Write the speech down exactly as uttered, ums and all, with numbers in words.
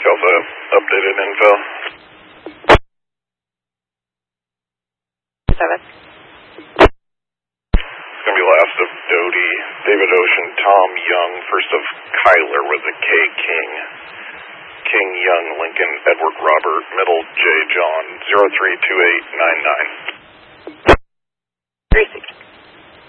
Alpha, updated info. Seven. It's going to be last of Doty, David Ocean, Tom Young, first of Kyler with a K, King, King, Young, Lincoln, Edward, Robert, middle, J, John, zero three two eight nine nine.